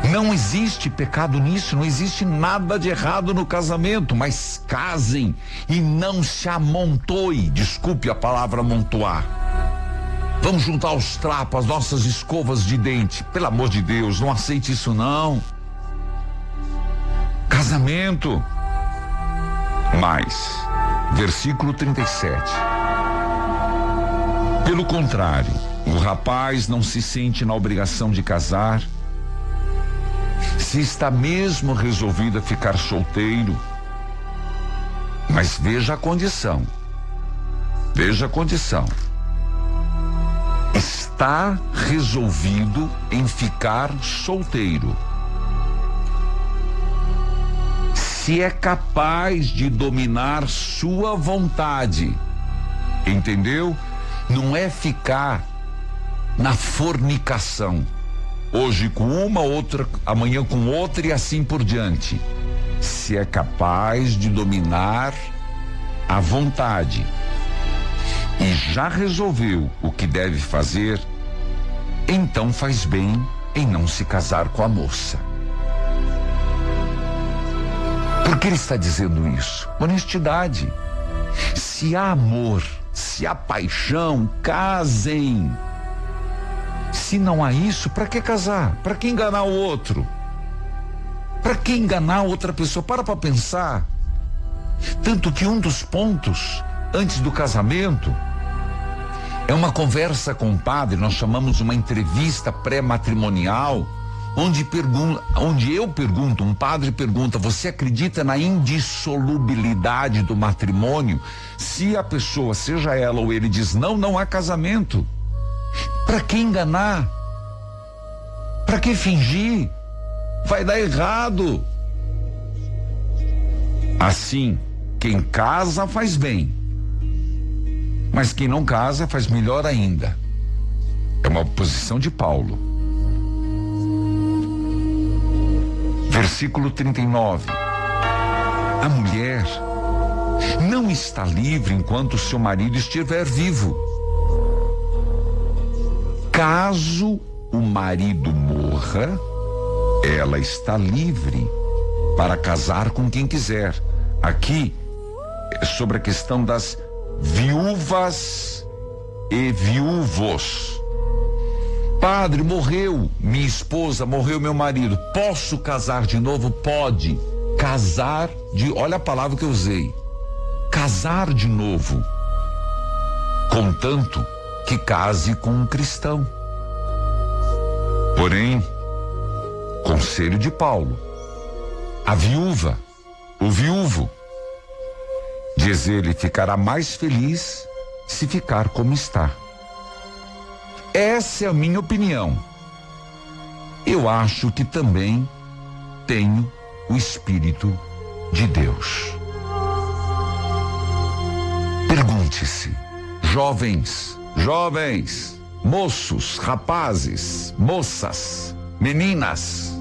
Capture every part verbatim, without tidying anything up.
Não existe pecado nisso, não existe nada de errado no casamento, mas casem e não se amontoe, desculpe a palavra amontoar. Vamos juntar os trapos, as nossas escovas de dente. Pelo amor de Deus, não aceite isso não. Casamento. Mas, versículo trinta e sete. Pelo contrário, o rapaz não se sente na obrigação de casar, se está mesmo resolvido a ficar solteiro. Mas veja a condição. Veja a condição. Está resolvido em ficar solteiro. Se é capaz de dominar sua vontade. Entendeu? Não é ficar na fornicação. Hoje com uma, outra, amanhã com outra e assim por diante. Se é capaz de dominar a vontade e já resolveu o que deve fazer, então faz bem em não se casar com a moça. Por que ele está dizendo isso? Honestidade. Se há amor, se há paixão, casem. Se não há isso, para que casar? Para que enganar o outro? Para que enganar outra pessoa? Para para pensar. Tanto que um dos pontos antes do casamento é uma conversa com o padre, nós chamamos uma entrevista pré-matrimonial, onde, pergun- onde eu pergunto, um padre pergunta: você acredita na indissolubilidade do matrimônio? Se a pessoa, seja ela ou ele, diz não, não há casamento. Para que enganar? Para que fingir? Vai dar errado. Assim, quem casa faz bem, mas quem não casa faz melhor ainda. É uma posição de Paulo. Versículo trinta e nove. A mulher não está livre enquanto seu marido estiver vivo. Caso o marido morra, ela está livre para casar com quem quiser. Aqui é sobre a questão das viúvas e viúvos. Padre, morreu minha esposa, morreu meu marido, posso casar de novo? Pode. Casar de, olha a palavra que eu usei, casar de novo, contanto que case com um cristão. Porém, conselho de Paulo, a viúva, o viúvo, diz ele, ficará mais feliz se ficar como está. Essa é a minha opinião. Eu acho que também tenho o Espírito de Deus. Pergunte-se, jovens, jovens, moços, rapazes, moças, meninas,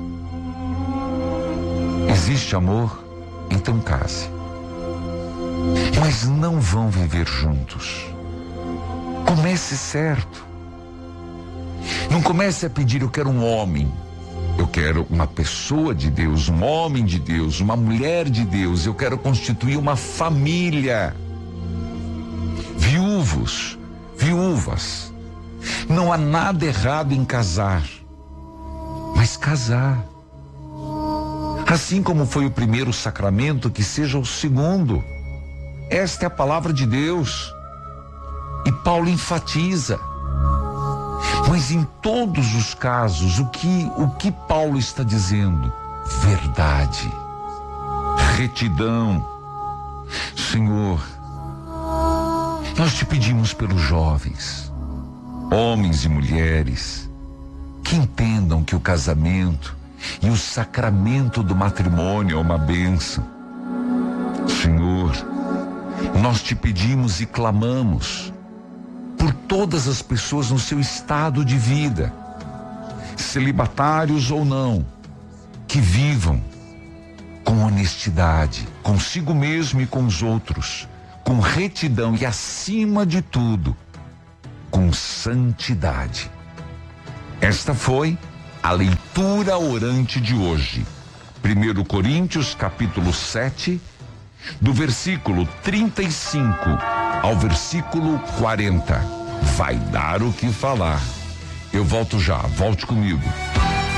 existe amor? Então case. Mas não vão viver juntos. Comece certo. Não comece a pedir: eu quero um homem, eu quero uma pessoa de Deus, um homem de Deus, uma mulher de Deus, eu quero constituir uma família. Viúvos, viúvas, não há nada errado em casar, mas casar. Assim como foi o primeiro sacramento, que seja o segundo. Esta é a palavra de Deus. E Paulo enfatiza. Mas em todos os casos, o que, o que Paulo está dizendo? Verdade, retidão. Senhor, nós te pedimos pelos jovens, homens e mulheres, que entendam que o casamento e o sacramento do matrimônio é uma bênção. Senhor, nós te pedimos e clamamos por todas as pessoas no seu estado de vida, celibatários ou não, que vivam com honestidade, consigo mesmo e com os outros, com retidão e, acima de tudo, com santidade. Esta foi A leitura orante de hoje. primeiro Coríntios, capítulo sete, do versículo trinta e cinco ao versículo quarenta. Vai dar o que falar. Eu volto já, volte comigo.